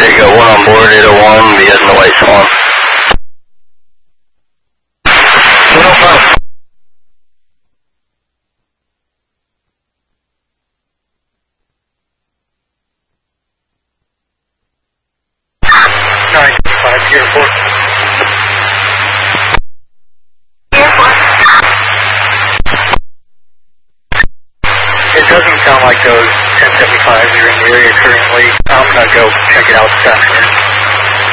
Alright, you got one on board, 801, be heading to White Swan. 105. Airport. It doesn't sound like those 1075s are in the area currently. I'm gonna go check it out this afternoon.